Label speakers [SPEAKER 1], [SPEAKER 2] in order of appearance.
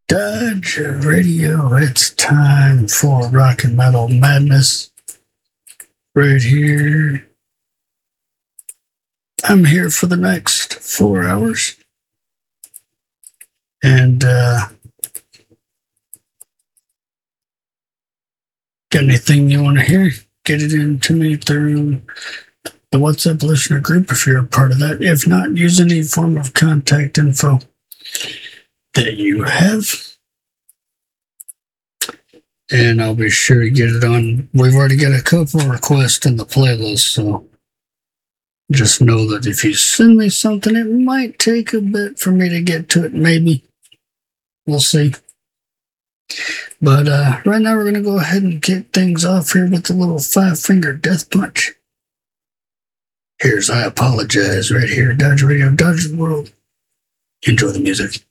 [SPEAKER 1] Dodge Radio. It's time for rock and metal madness right here. I'm here for the next 4 hours. And got anything you want to hear? Get it into me through the WhatsApp listener group if you're a part of that. If not, use any form of contact info that you have. And I'll be sure to get it on. We've already got a couple requests in the playlist, so just know that if you send me something, it might take a bit for me to get to it, maybe. We'll see. But right now we're going to go ahead and kick things off here with the little 5-finger death punch. Here's I Apologize right here. Dodge Radio, Dodge the World. Enjoy the music.